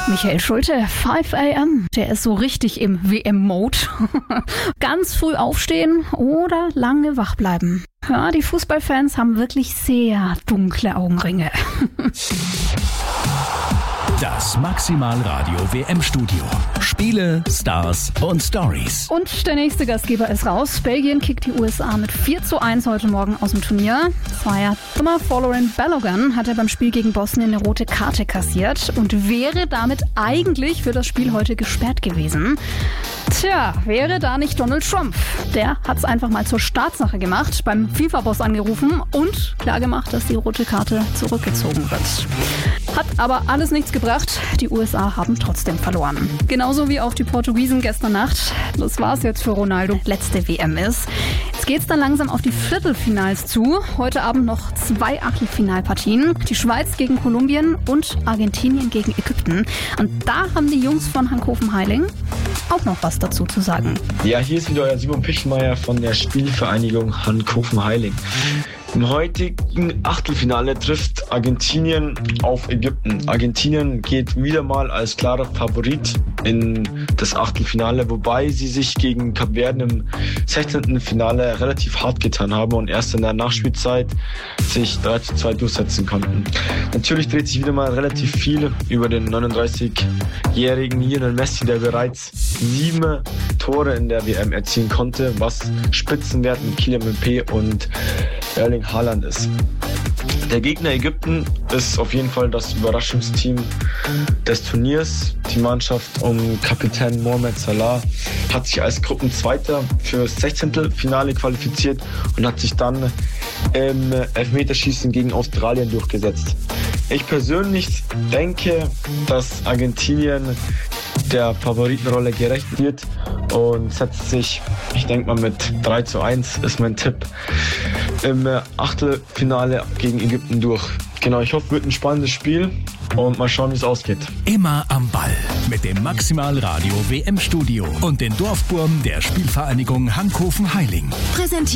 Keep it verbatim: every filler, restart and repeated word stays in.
Michael Schulte, fünf a m. Der ist so richtig im W M-Mode. Ganz früh aufstehen oder lange wach bleiben. Ja, die Fußballfans haben wirklich sehr dunkle Augenringe. Das Maximalradio W M-Studio. Spiele, Stars und Stories. Und der nächste Gastgeber ist raus. Belgien kickt die U S A mit vier zu eins heute Morgen aus dem Turnier. Zweier Dummer Folarin Balogun hat er beim Spiel gegen Bosnien eine rote Karte kassiert und wäre damit eigentlich für das Spiel heute gesperrt gewesen. Tja, wäre da nicht Donald Trump. Der hat es einfach mal zur Staatssache gemacht, beim FIFA-Boss angerufen und klargemacht, dass die rote Karte zurückgezogen wird. Hat aber alles nichts gebracht. Die U S A haben trotzdem verloren. Genauso wie auch die Portugiesen gestern Nacht. Das war's jetzt für Ronaldo. Letzte W M ist. Jetzt geht's dann langsam auf die Viertelfinals zu. Heute Abend noch zwei Achtelfinalpartien. Die Schweiz gegen Kolumbien und Argentinien gegen Ägypten. Und da haben die Jungs von Hankhofen-Heiling auch noch was dazu zu sagen. Ja, hier ist wieder euer Simon Pichmeier von der Spielvereinigung Hankhofen-Heiling. Im heutigen Achtelfinale trifft Argentinien auf Ägypten. Argentinien geht wieder mal als klarer Favorit in das Achtelfinale, wobei sie sich gegen Kap Verden im sechzehnten Finale relativ hart getan haben und erst in der Nachspielzeit sich drei zu zwei durchsetzen konnten. Natürlich dreht sich wieder mal relativ viel über den neununddreißigjährigen Lionel Messi, der bereits sieben Tore in der W M erzielen konnte, was Spitzenwert mit Kylian Mbappé und Erling Haaland ist. Der Gegner Ägypten ist auf jeden Fall das Überraschungsteam des Turniers. Die Mannschaft um Kapitän Mohamed Salah hat sich als Gruppenzweiter für das Sechzehntelfinale qualifiziert und hat sich dann im Elfmeterschießen gegen Australien durchgesetzt. Ich persönlich denke, dass Argentinien der Favoritenrolle gerecht wird und setzt sich, ich denke mal mit drei zu eins ist mein Tipp, im Achtelfinale gegen Ägypten durch. Genau, ich hoffe, wird ein spannendes Spiel und mal schauen, wie es ausgeht. Immer am Ball mit dem Maximalradio W M-Studio und den Dorfburm der Spielvereinigung Hankhofen-Heiling. Präsentiert